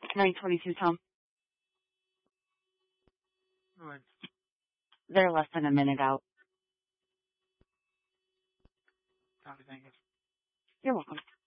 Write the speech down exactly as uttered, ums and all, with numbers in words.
nine twenty-two, Tom. Good. They're less than a minute out. Copy, thank you. You're welcome.